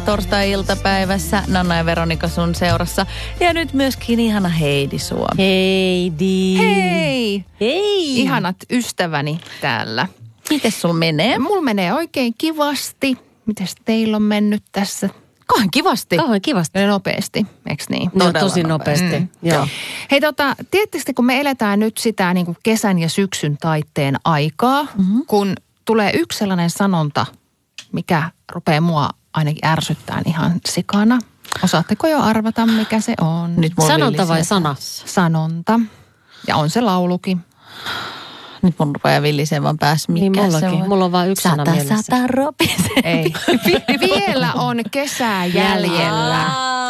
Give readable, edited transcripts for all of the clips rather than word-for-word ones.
torstai-iltapäivässä. Nanna ja Veronika sun seurassa. Ja nyt myöskin ihana Heidi Suomi. Heidi. Hei! Hei! Ihanat ystäväni täällä. Mites sul menee? Mulla menee oikein kivasti. Mites teillä on mennyt tässä? Kauhan kivasti. Kauhan kivasti. Ja nopeasti, eikö niin? No, tosi nopeasti. Joo. Hei tiedättekö, kun me eletään nyt sitä niin kuin kesän ja syksyn taitteen aikaa, kun tulee yksi sellainen sanonta, mikä rupeaa mua ainakin ärsyttämään ihan sikana. Osaatteko jo arvata, mikä se on? Nyt mulla Sanonta vai sana? Sanonta. Ja on se laulukin. Nyt mun rupeaa villiseen vaan päässä. Mikä Niin se mullakin. on? Mulla on vaan yksi sana mielessä. Sata ropisen. Ei. Vielä on kesää jäljellä.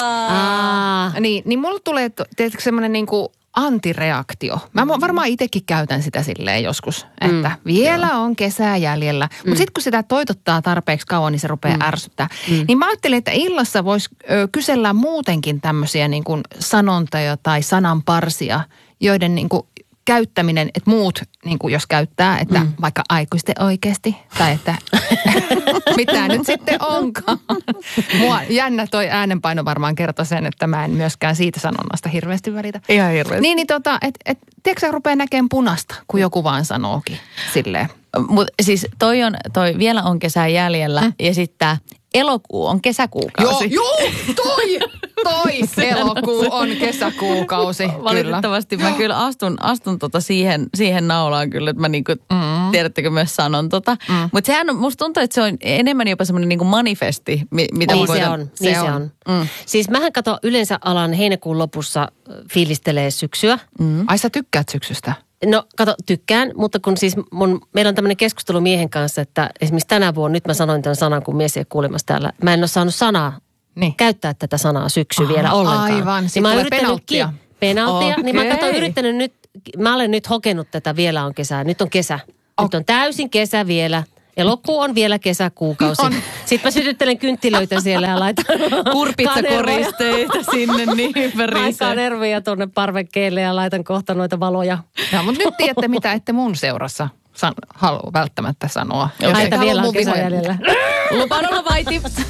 Niin mulla tulee tietysti semmoinen niinku antireaktio. Mä varmaan itsekin käytän sitä silleen joskus, että vielä on kesää jäljellä. Mutta sitten kun sitä toitottaa tarpeeksi kauan, niin se rupeaa ärsyttää. Niin mä ajattelin, että illassa voisi kysellä muutenkin tämmöisiä niinku sanontoja tai sananparsia, joiden niinku käyttäminen, että muut, niin kuin jos käyttää, että vaikka aikuisten oikeasti, tai että mitä nyt sitten onkaan. Mua jännä toi äänenpaino varmaan kertoo sen, että mä en myöskään siitä sanonnasta hirveästi välitä. Ihan hirveästi. Niin tiedätkö sä rupeaa näkemään punasta, kun joku vaan sanookin silleen. Mutta siis toi vielä on kesää jäljellä ja sitten tää elokuu on kesäkuukausi. Joo, toi elokuu on kesäkuukausi. Valitettavasti mä kyllä astun siihen naulaan kyllä, että mä niinku, tiedättekö myös sanon Mutta sehän on, musta tuntuu, että se on enemmän jopa semmoinen niinku manifesti, mitä Niin se on. Siis mähän yleensä alan heinäkuun lopussa fiilistelee syksyä. Ai sä tykkäät syksystä? No tykkään, mutta kun siis meillä on tämmöinen keskustelu miehen kanssa, että esimerkiksi tänä vuonna, nyt mä sanoin tämän sanan, kun mies ei kuulemassa täällä, mä en ole saanut käyttää tätä sanaa syksy vielä ollenkaan. Aivan, siitä tulee penalttia. Penalttia, niin mä oon yrittänyt nyt, mä olen nyt hokenut tätä, vielä on kesää, nyt on kesä. Nyt on täysin kesä vielä. Elokuu on vielä kesäkuukausi. Sitten mä sytyttelen kynttilöitä siellä ja laitan kurpitsakoristeita sinne niin värisee. Aikaa nerviä tuonne parvekkeelle ja laitan kohta noita valoja. No, mutta nyt tiedätte, mitä ette mun seurassa halua välttämättä sanoa. Aita vielä on kesä jäljellä. Lupaan olla vaiti.